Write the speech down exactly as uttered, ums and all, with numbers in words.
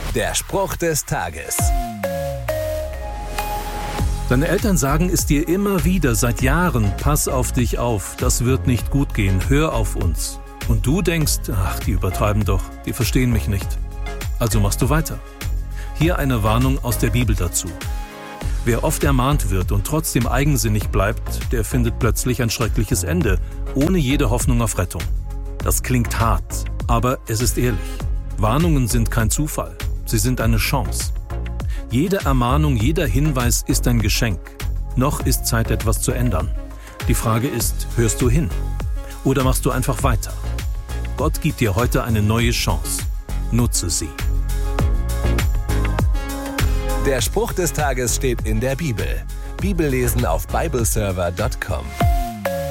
Der Spruch des Tages. Deine Eltern sagen es dir immer wieder seit Jahren: Pass auf dich auf, das wird nicht gut gehen, hör auf uns. Und du denkst: Ach, die übertreiben doch, die verstehen mich nicht. Also machst du weiter. Hier eine Warnung aus der Bibel dazu. Wer oft ermahnt wird und trotzdem eigensinnig bleibt, der findet plötzlich ein schreckliches Ende, ohne jede Hoffnung auf Rettung. Das klingt hart, aber es ist ehrlich. Warnungen sind kein Zufall, sie sind eine Chance. Jede Ermahnung, jeder Hinweis ist ein Geschenk. Noch ist Zeit, etwas zu ändern. Die Frage ist, hörst du hin? Oder machst du einfach weiter? Gott gibt dir heute eine neue Chance. Nutze sie. Der Spruch des Tages steht in der Bibel. Bibellesen auf bibleserver punkt com.